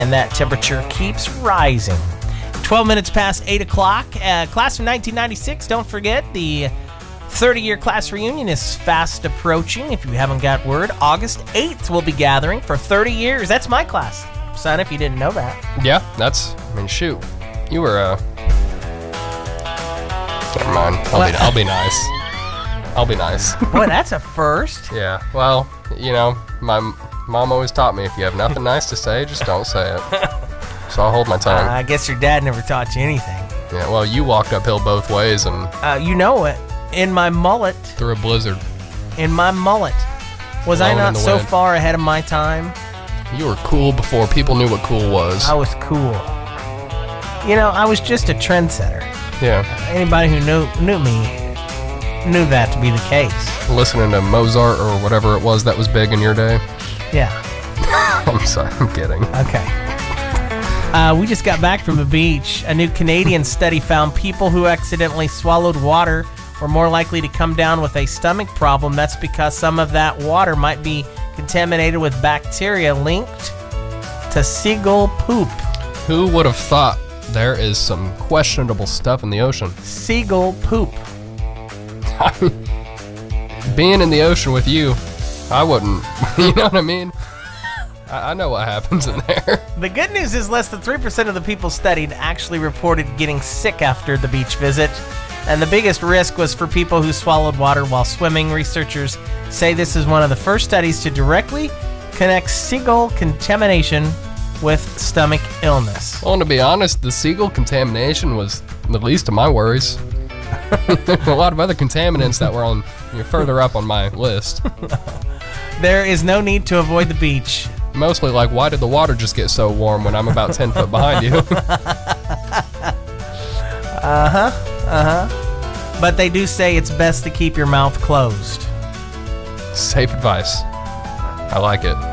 and that temperature keeps rising. 12 minutes past 8 o'clock. Class of 1996, don't forget, the 30-year class reunion is fast approaching. If you haven't got word, August 8th we'll be gathering for 30 years. That's my class, son, if you didn't know that. Yeah, shoot. You were, never mind. I'll be nice. I'll be nice. Boy, that's a first. Yeah, well, my mom always taught me, if you have nothing nice to say, just don't say it. So I'll hold my tongue. I guess your dad never taught you anything. Yeah, well, you walked uphill both ways and... you know it. In my mullet. Through a blizzard. In my mullet. Was I not so far ahead of my time? You were cool before people knew what cool was. I was cool. I was just a trendsetter. Yeah. Anybody who knew me knew that to be the case. Listening to Mozart or whatever it was that was big in your day? Yeah. I'm sorry, I'm kidding. Okay. We just got back from the beach. A new Canadian study found people who accidentally swallowed water were more likely to come down with a stomach problem. That's because some of that water might be contaminated with bacteria linked to seagull poop. Who would have thought there is some questionable stuff in the ocean? Seagull poop. Being in the ocean with you, I wouldn't. You know what I mean? I know what happens in there. The good news is less than 3% of the people studied actually reported getting sick after the beach visit. And the biggest risk was for people who swallowed water while swimming. Researchers say this is one of the first studies to directly connect seagull contamination with stomach illness. Well, to be honest, the seagull contamination was the least of my worries. A lot of other contaminants that were on further up on my list. There is no need to avoid the beach. Mostly like, why did the water just get so warm when I'm about 10 foot behind you? But they do say it's best to keep your mouth closed. Safe advice. I like it.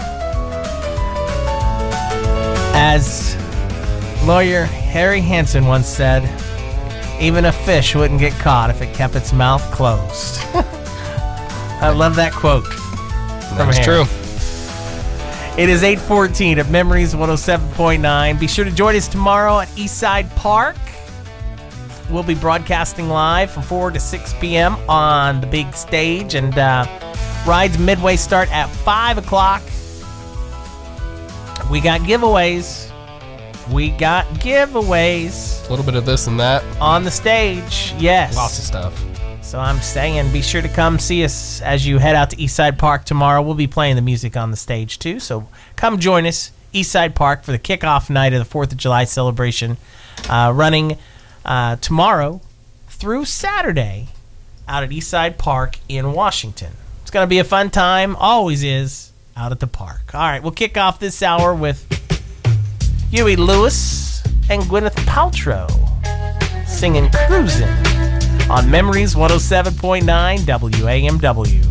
As lawyer Harry Hansen once said, even a fish wouldn't get caught if it kept its mouth closed. I love that quote. That's true. It is 8:14 at Memories 107.9. Be sure to join us tomorrow at Eastside Park. We'll be broadcasting live from 4 to 6 p.m. on the big stage, and rides midway start at 5 o'clock. We got giveaways. A little bit of this and that. On the stage, yes. Lots of stuff. So I'm saying be sure to come see us as you head out to Eastside Park tomorrow. We'll be playing the music on the stage too. So come join us, Eastside Park, for the kickoff night of the 4th of July celebration, running tomorrow through Saturday out at Eastside Park in Washington. It's going to be a fun time. Always is out at the park. All right, we'll kick off this hour with Huey Lewis and Gwyneth Paltrow singing Cruisin' on Memories 107.9 WAMW.